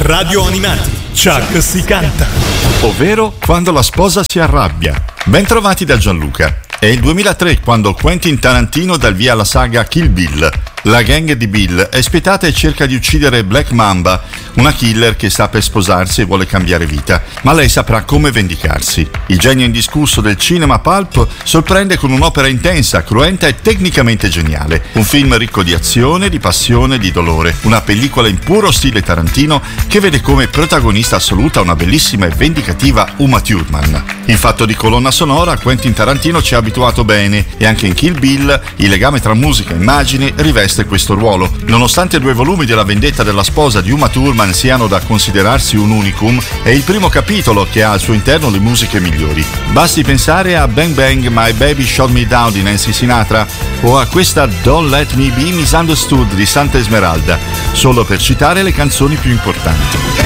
Radio Animati, Chuck si canta. Ovvero quando la sposa si arrabbia. Bentrovati da Gianluca. È il 2003 quando Quentin Tarantino dà il via alla saga Kill Bill. La gang di Bill è spietata e cerca di uccidere Black Mamba, una killer che sta per sposarsi e vuole cambiare vita, ma lei saprà come vendicarsi. Il genio indiscusso del cinema pulp sorprende con un'opera intensa, cruenta e tecnicamente geniale. Un film ricco di azione, di passione, di dolore. Una pellicola in puro stile Tarantino che vede come protagonista assoluta una bellissima e vendicativa Uma Thurman. In fatto di colonna sonora, Quentin Tarantino ci ha abituato bene e anche in Kill Bill il legame tra musica e immagine riveste questo ruolo. Nonostante 2 volumi della vendetta della sposa di Uma Thurman siano da considerarsi un unicum, è il primo capitolo che ha al suo interno le musiche migliori. Basti pensare a Bang Bang My Baby Shot Me Down di Nancy Sinatra o a questa Don't Let Me Be Misunderstood di Santa Esmeralda, solo per citare le canzoni più importanti.